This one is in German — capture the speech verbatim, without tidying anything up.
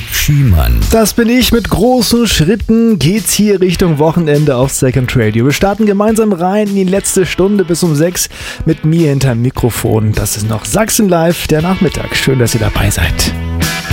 Schiemann. Das bin ich. Mit großen Schritten geht's hier Richtung Wochenende auf Second Radio. Wir starten gemeinsam rein in die letzte Stunde bis um sechs mit mir hinterm Mikrofon. Das ist noch Sachsen Live, der Nachmittag. Schön, dass ihr dabei seid.